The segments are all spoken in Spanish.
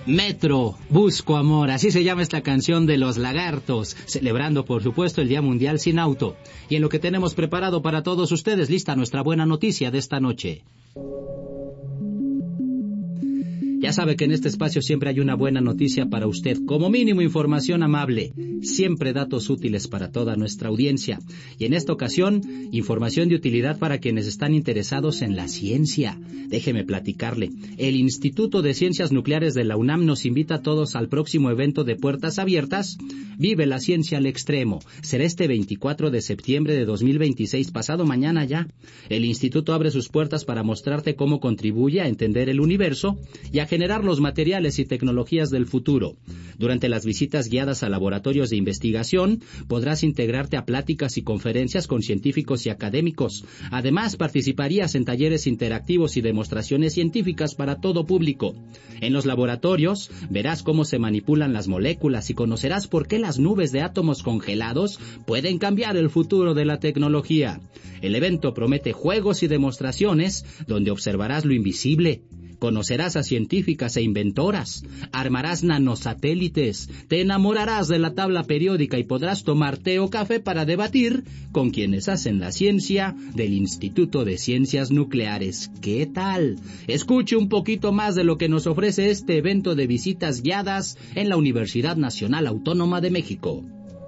Metro, busco amor, así se llama esta canción de Los Lagartos, celebrando por supuesto el Día Mundial Sin Auto. Y en lo que tenemos preparado para todos ustedes, lista nuestra buena noticia de esta noche. Ya sabe que en este espacio siempre hay una buena noticia para usted, como mínimo información amable, siempre datos útiles para toda nuestra audiencia. Y en esta ocasión, información de utilidad para quienes están interesados en la ciencia. Déjeme platicarle. El Instituto de Ciencias Nucleares de la UNAM nos invita a todos al próximo evento de Puertas Abiertas. Vive la ciencia al extremo. Será este 24 de septiembre de 2026, pasado mañana ya. El instituto abre sus puertas para mostrarte cómo contribuye a entender el universo y a generar los materiales y tecnologías del futuro. Durante las visitas guiadas a laboratorios de investigación, podrás integrarte a pláticas y conferencias con científicos y académicos. Además, participarías en talleres interactivos y demostraciones científicas para todo público. En los laboratorios, verás cómo se manipulan las moléculas y conocerás por qué las nubes de átomos congelados pueden cambiar el futuro de la tecnología. El evento promete juegos y demostraciones donde observarás lo invisible. Conocerás a científicas e inventoras, armarás nanosatélites, te enamorarás de la tabla periódica y podrás tomar té o café para debatir con quienes hacen la ciencia del Instituto de Ciencias Nucleares. ¿Qué tal? Escuche un poquito más de lo que nos ofrece este evento de visitas guiadas en la Universidad Nacional Autónoma de México.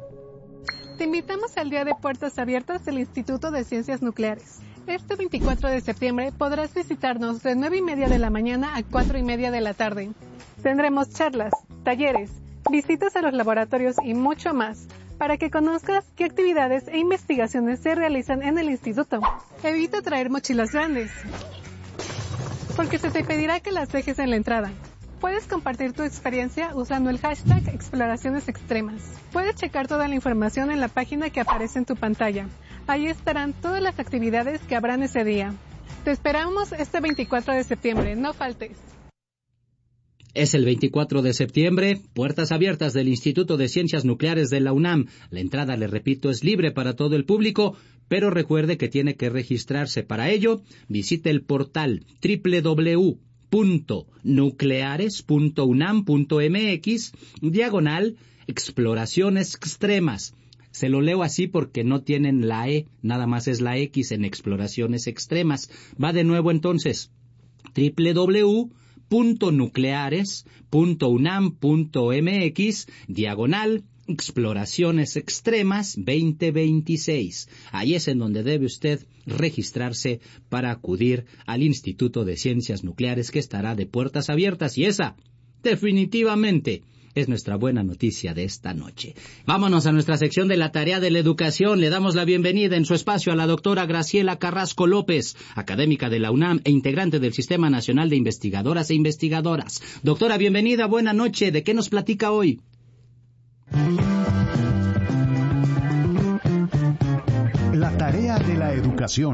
Te invitamos al Día de Puertas Abiertas del Instituto de Ciencias Nucleares. Este 24 de septiembre podrás visitarnos de 9:30 de la mañana a 4:30 de la tarde. Tendremos charlas, talleres, visitas a los laboratorios y mucho más, para que conozcas qué actividades e investigaciones se realizan en el instituto. Evita traer mochilas grandes, porque se te pedirá que las dejes en la entrada. Puedes compartir tu experiencia usando el hashtag Exploraciones Extremas. Puedes checar toda la información en la página que aparece en tu pantalla. Ahí estarán todas las actividades que habrán ese día. Te esperamos este 24 de septiembre, no faltes. Es el 24 de septiembre, puertas abiertas del Instituto de Ciencias Nucleares de la UNAM. La entrada, le repito, es libre para todo el público, pero recuerde que tiene que registrarse. Para ello, visite el portal www.nucleares.unam.mx/exploraciones extremas. Se lo leo así porque no tienen la E, nada más es la X en exploraciones extremas. Va de nuevo entonces, www.nucleares.unam.mx/exploraciones extremas 2026. Ahí es en donde debe usted registrarse para acudir al Instituto de Ciencias Nucleares, que estará de puertas abiertas, y esa, definitivamente, es nuestra buena noticia de esta noche. Vámonos a nuestra sección de la tarea de la educación. Le damos la bienvenida en su espacio a la doctora Graciela Carrasco López, académica de la UNAM e integrante del Sistema Nacional de Investigadoras e Investigadoras. Doctora, bienvenida, buena noche. ¿De qué nos platica hoy? La tarea de la educación.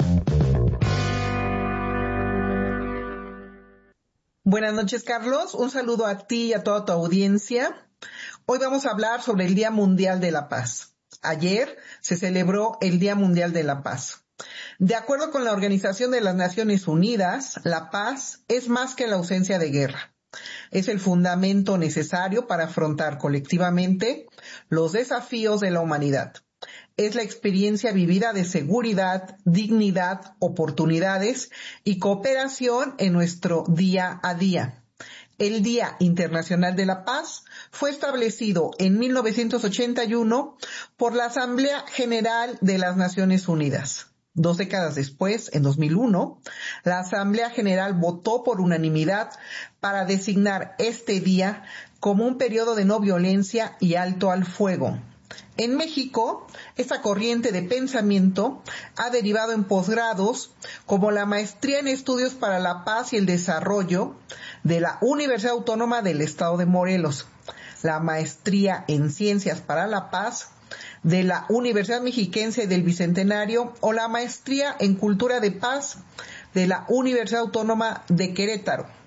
Buenas noches, Carlos. Un saludo a ti y a toda tu audiencia. Hoy vamos a hablar sobre el Día Mundial de la Paz. Ayer se celebró el Día Mundial de la Paz. De acuerdo con la Organización de las Naciones Unidas, la paz es más que la ausencia de guerra. Es el fundamento necesario para afrontar colectivamente los desafíos de la humanidad. Es la experiencia vivida de seguridad, dignidad, oportunidades y cooperación en nuestro día a día. El Día Internacional de la Paz fue establecido en 1981 por la Asamblea General de las Naciones Unidas. 2 décadas después, en 2001, la Asamblea General votó por unanimidad para designar este día como un periodo de no violencia y alto al fuego. En México, esta corriente de pensamiento ha derivado en posgrados como la Maestría en Estudios para la Paz y el Desarrollo de la Universidad Autónoma del Estado de Morelos, la Maestría en Ciencias para la Paz de la Universidad Mexiquense del Bicentenario o la Maestría en Cultura de Paz de la Universidad Autónoma de Querétaro.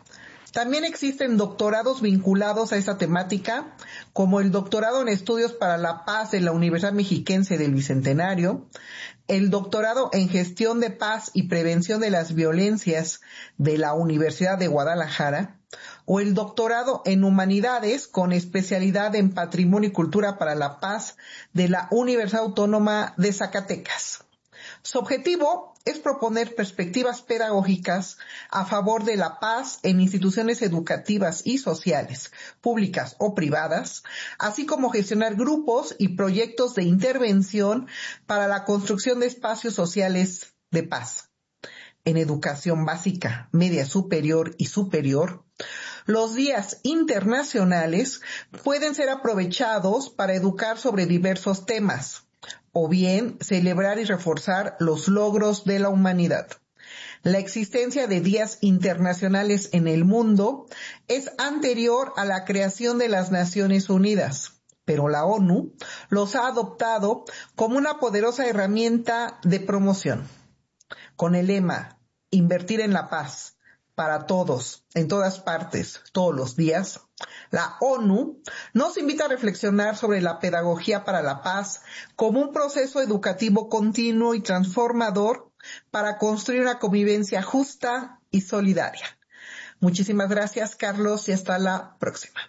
También existen doctorados vinculados a esta temática, como el doctorado en Estudios para la Paz de la Universidad Mexiquense del Bicentenario, el doctorado en Gestión de Paz y Prevención de las Violencias de la Universidad de Guadalajara, o el doctorado en Humanidades con especialidad en Patrimonio y Cultura para la Paz de la Universidad Autónoma de Zacatecas. Su objetivo es proponer perspectivas pedagógicas a favor de la paz en instituciones educativas y sociales, públicas o privadas, así como gestionar grupos y proyectos de intervención para la construcción de espacios sociales de paz. En educación básica, media superior y superior, los días internacionales pueden ser aprovechados para educar sobre diversos temas, o bien celebrar y reforzar los logros de la humanidad. La existencia de días internacionales en el mundo es anterior a la creación de las Naciones Unidas, pero la ONU los ha adoptado como una poderosa herramienta de promoción. Con el lema "Invertir en la paz para todos, en todas partes, todos los días", la ONU nos invita a reflexionar sobre la pedagogía para la paz como un proceso educativo continuo y transformador para construir una convivencia justa y solidaria. Muchísimas gracias, Carlos, y hasta la próxima.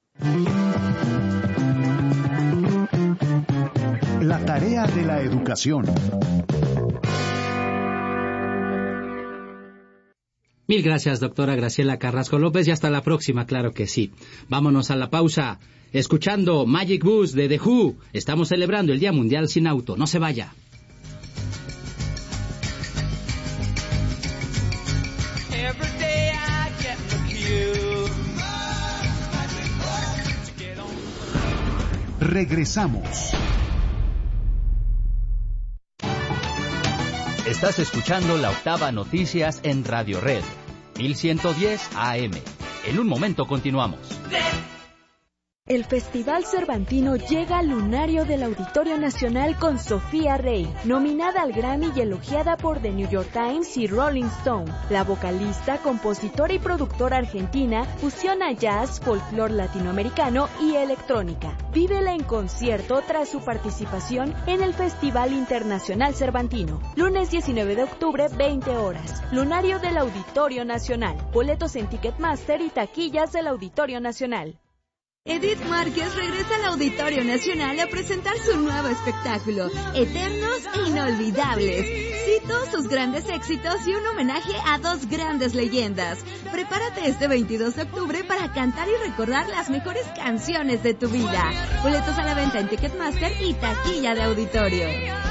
La tarea de la educación. Mil gracias, doctora Graciela Carrasco López, y hasta la próxima, claro que sí. Vámonos a la pausa, escuchando Magic Bus de The Who. Estamos celebrando el Día Mundial Sin Auto. No se vaya. Regresamos. Estás escuchando La Octava Noticias en Radio Red, 1110 AM. En un momento continuamos. El Festival Cervantino llega al lunario del Auditorio Nacional con Sofía Rey, nominada al Grammy y elogiada por The New York Times y Rolling Stone. La vocalista, compositora y productora argentina fusiona jazz, folclore latinoamericano y electrónica. Vívela en concierto tras su participación en el Festival Internacional Cervantino. Lunes 19 de octubre, 20 horas. Lunario del Auditorio Nacional. Boletos en Ticketmaster y taquillas del Auditorio Nacional. Edith Márquez regresa al Auditorio Nacional a presentar su nuevo espectáculo, Eternos e Inolvidables. Cito sus grandes éxitos y un homenaje a dos grandes leyendas. Prepárate este 22 de octubre para cantar y recordar las mejores canciones de tu vida. Boletos a la venta en Ticketmaster y taquilla de auditorio.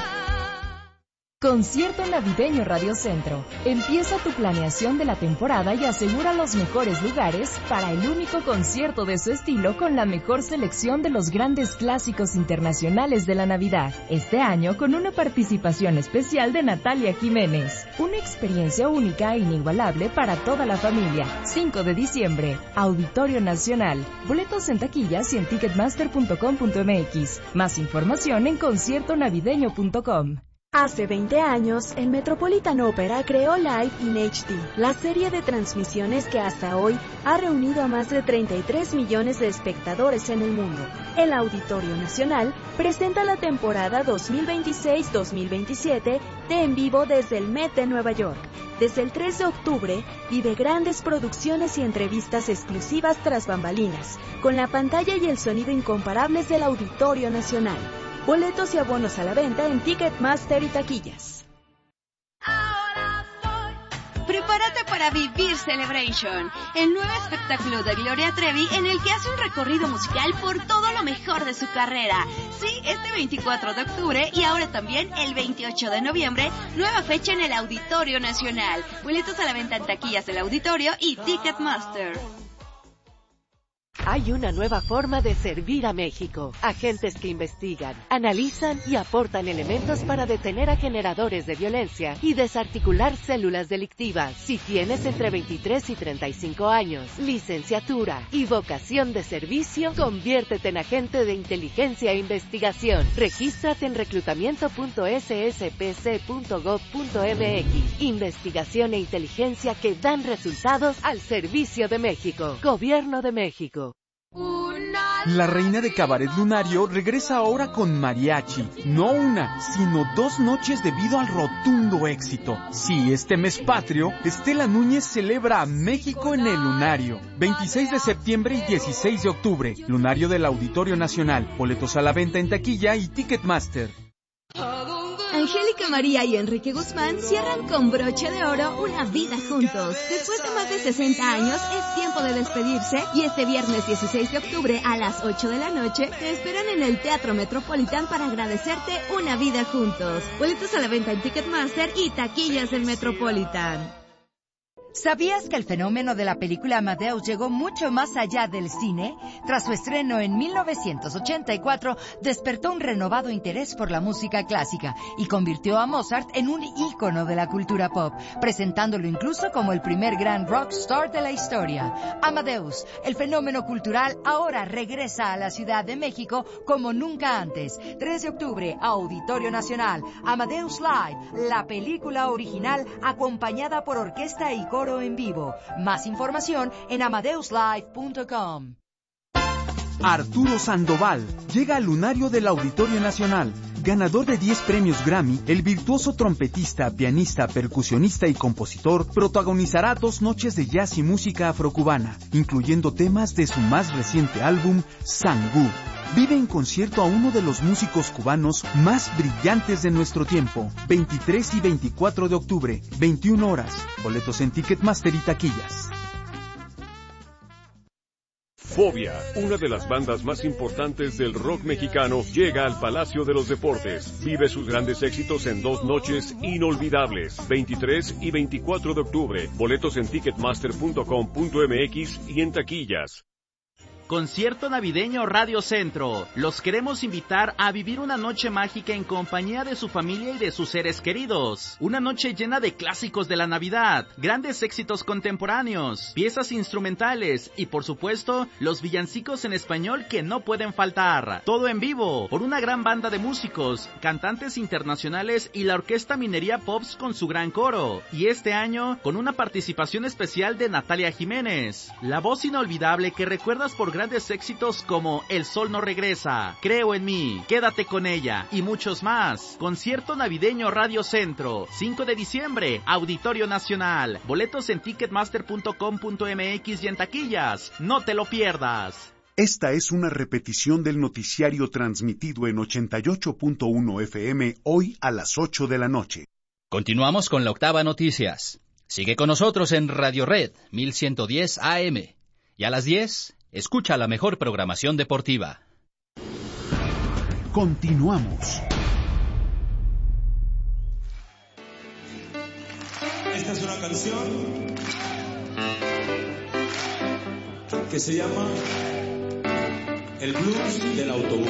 Concierto Navideño Radio Centro. Empieza tu planeación de la temporada y asegura los mejores lugares para el único concierto de su estilo con la mejor selección de los grandes clásicos internacionales de la Navidad. Este año con una participación especial de Natalia Jiménez. Una experiencia única e inigualable para toda la familia. 5 de diciembre, Auditorio Nacional. Boletos en taquillas y en ticketmaster.com.mx. Más información en conciertonavideño.com. Hace 20 años, el Metropolitan Opera creó Live in HD, la serie de transmisiones que hasta hoy ha reunido a más de 33 millones de espectadores en el mundo. El Auditorio Nacional presenta la temporada 2026-2027 de En Vivo desde el Met de Nueva York. Desde el 3 de octubre, vive grandes producciones y entrevistas exclusivas tras bambalinas, con la pantalla y el sonido incomparables del Auditorio Nacional. Boletos y abonos a la venta en Ticketmaster y taquillas. Prepárate para vivir Celebration, el nuevo espectáculo de Gloria Trevi en el que hace un recorrido musical por todo lo mejor de su carrera. Sí, este 24 de octubre y ahora también el 28 de noviembre, nueva fecha en el Auditorio Nacional. Boletos a la venta en taquillas del Auditorio y Ticketmaster. Hay una nueva forma de servir a México. Agentes que investigan, analizan y aportan elementos para detener a generadores de violencia y desarticular células delictivas. Si tienes entre 23 y 35 años, licenciatura y vocación de servicio, conviértete en agente de inteligencia e investigación. Regístrate en reclutamiento.sspc.gov.mx. Investigación e inteligencia que dan resultados al servicio de México. Gobierno de México. La reina de Cabaret Lunario regresa ahora con mariachi. No una, sino 2 noches debido al rotundo éxito. Sí, este mes patrio, Estela Núñez celebra a México en el Lunario. 26 de septiembre y 16 de octubre. Lunario del Auditorio Nacional. Boletos a la venta en taquilla y Ticketmaster. Angélica María y Enrique Guzmán cierran con broche de oro una vida juntos. Después de más de 60 años, es tiempo de despedirse y este viernes 16 de octubre a las 8 de la noche te esperan en el Teatro Metropolitan para agradecerte una vida juntos. Boletos a la venta en Ticketmaster y taquillas del Metropolitan. ¿Sabías que el fenómeno de la película Amadeus llegó mucho más allá del cine? Tras su estreno en 1984, despertó un renovado interés por la música clásica y convirtió a Mozart en un ícono de la cultura pop, presentándolo incluso como el primer gran rockstar de la historia. Amadeus, el fenómeno cultural, ahora regresa a la Ciudad de México como nunca antes. 3 de octubre, Auditorio Nacional, Amadeus Live, la película original acompañada por orquesta y coro en vivo. Más información en amadeuslive.com. Arturo Sandoval llega al Lunario del Auditorio Nacional. Ganador de 10 premios Grammy, el virtuoso trompetista, pianista, percusionista y compositor protagonizará 2 noches de jazz y música afrocubana, incluyendo temas de su más reciente álbum, Sangú. Vive en concierto a uno de los músicos cubanos más brillantes de nuestro tiempo. 23 y 24 de octubre, 21 horas. Boletos en Ticketmaster y taquillas. Fobia, una de las bandas más importantes del rock mexicano, llega al Palacio de los Deportes. Vive sus grandes éxitos en 2 noches inolvidables, 23 y 24 de octubre. Boletos en ticketmaster.com.mx y en taquillas. Concierto navideño Radio Centro. Los queremos invitar a vivir una noche mágica en compañía de su familia y de sus seres queridos. Una noche llena de clásicos de la Navidad, grandes éxitos contemporáneos, piezas instrumentales y, por supuesto, los villancicos en español que no pueden faltar. Todo en vivo, por una gran banda de músicos, cantantes internacionales y la Orquesta Minería Pops con su gran coro. Y este año, con una participación especial de Natalia Jiménez, la voz inolvidable que recuerdas por grandes éxitos como El Sol No Regresa, Creo en Mí, Quédate con Ella y muchos más. Concierto navideño Radio Centro, 5 de diciembre, Auditorio Nacional. Boletos en ticketmaster.com.mx y en taquillas. No te lo pierdas. Esta es una repetición del noticiario transmitido en 88.1 FM hoy a las 8 de la noche. Continuamos con la Octava Noticias. Sigue con nosotros en Radio Red 1110 AM. Y a las 10... escucha la mejor programación deportiva. Continuamos. Esta es una canción que se llama El Blues del Autobús.